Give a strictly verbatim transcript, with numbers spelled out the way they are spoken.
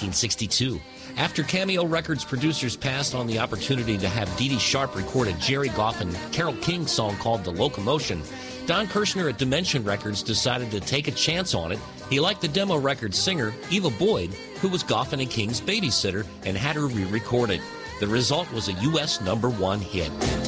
nineteen sixty-two. After Cameo Records producers passed on the opportunity to have Dee Dee Sharp record a Jerry Goff and Carole King song called The Locomotion, Don Kirshner at Dimension Records decided to take a chance on it. He liked the demo record singer, Eva Boyd, who was Goffin and King's babysitter, and had her re-recorded. The result was a U S number one hit.